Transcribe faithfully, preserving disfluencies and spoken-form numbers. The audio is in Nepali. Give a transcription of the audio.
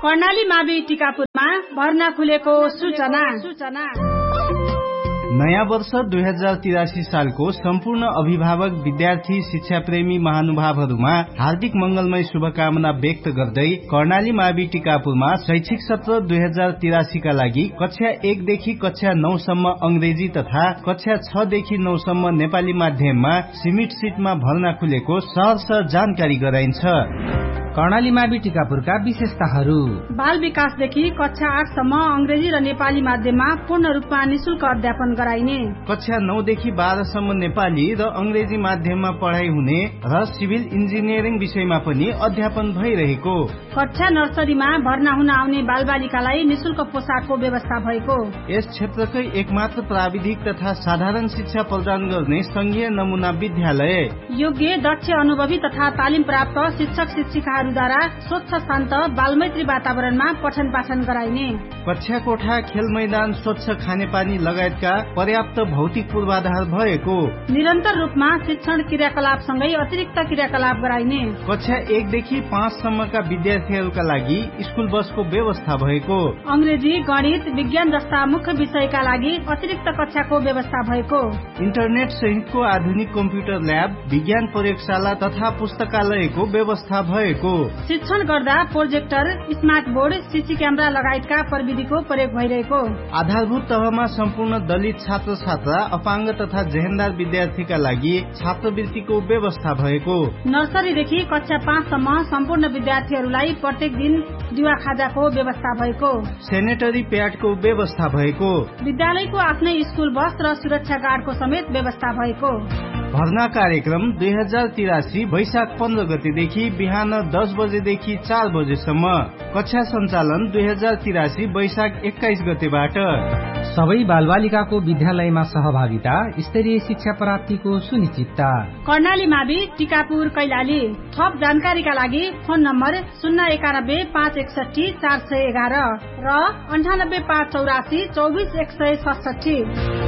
कर्णाली मावि टिकापुरमा भर्ना खुलेको सूचना नयाँ वर्ष दुई हजार तिरासी सालको सम्पूर्ण अभिभावक विद्यार्थी शिक्षा प्रेमी महानुभावहरूमा हार्दिक मंगलमय शुभकामना व्यक्त गर्दै कर्णाली मावि टिकापुरमा शैक्षिक सत्र दुई हजार तिरासी का लागि कक्षा एक देखि कक्षा नौ सम्म अंग्रेजी तथा कक्षा छ देखि नौ सम्म नेपाली माध्यममा सिमिट सिटमा भर्ना खुलेको सहर्ष जानकारी गराइन्छ। कर्णाली मावि टिकापुरका विशेषताहरू: बाल विकासदेखि कक्षा आठ सम्म अंग्रेजी र नेपाली माध्यममा पूर्ण रूपमा निशुल्क अध्यापन गराइने, कक्षा नौ देखि बाह्र सम्म नेपाली र अंग्रेजी माध्यममा पढ़ाई हुने र सिभिल इन्जिनियरिङ विषयमा पनि अध्यापन भइरहेको, कक्षा नर्सरीमा भर्ना हुन आउने बालबालिकालाई निशुल्क पोसाकको व्यवस्था भएको, यस क्षेत्रकै एकमात्र प्राविधिक तथा साधारण शिक्षा प्रदान गर्ने संघीय नमूना विद्यालय, योग्य दक्ष अनुभवी तथा तालिम प्राप्त शिक्षक शिक्षिकाहरूद्वारा स्वच्छ शान्त बालमैत्री वातावरणमा पठन पाठन गराइने, कक्षा कोठा, खेल मैदान, स्वच्छ खानेपानी लगायतका पर्याप्त भौतिक पूर्वाधार भएको, निरन्तर रूपमा शिक्षण क्रियाकलापसँगै अतिरिक्त क्रियाकलाप गराइने, कक्षा एक देखि पाँच सम्मका विद्यार्थीहरूका लागि स्कूल बसको व्यवस्था भएको, अंग्रेजी, गणित, विज्ञान जस्ता मुख्य विषयका लागि अतिरिक्त कक्षाको व्यवस्था भएको, इन्टरनेट सहितको आधुनिक कम्प्युटर ल्याब, विज्ञान प्रयोगशाला तथा पुस्तकालयको व्यवस्था भएको, शिक्षण गर्दा projector, smart board, CC camera लगायतका प्रविधिको प्रयोग भइरहेको, आधारभूत तहमा सम्पूर्ण दलित छात्र छात्रा, अपाङ्ग तथा जेहेन्दार विद्यार्थीका लागि छात्रवृत्तिको व्यवस्था भएको, नर्सरीदेखि कक्षा पाँच सम्म सम्पूर्ण विद्यार्थीहरूलाई प्रत्येक दिन दिवा खाजाको व्यवस्था भएको, सेनेटरी प्याडको व्यवस्था भएको, विद्यालयको आफ्नै स्कूल बस र सुरक्षा गार्डको समेत व्यवस्था भएको। भर्ना कार्यक्रम दुई हजार तिरासी वैशाख पन्ध्र गतेदेखि बिहान दस बजेदेखि चार बजेसम्म, कक्षा सञ्चालन दुई हजार तिरासी वैशाख एक्काइस गतेबाट। सबै बालबालिकाको विद्यालयमा सहभागिता, स्तरीय शिक्षा प्राप्तिको सुनिश्चितता। कर्णाली मावि टिकापुर कैलाली। थप जानकारीका लागि फोन नम्बर शून्य एकानब्बे पाँच एकसठी चार सय एघार र अन्ठानब्बे पाँच चौरासी चौबिस एक सय सडसठी।